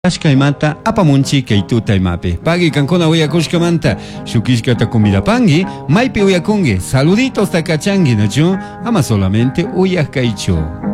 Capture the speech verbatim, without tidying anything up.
Ashkaymanta apamunchi kay tutaymapi. Pagi kankuna uyakushkamanta shukishkata comida pangi, maypi uyakungi. Saluditos takachangi nachu, ama solamente uyakaichu.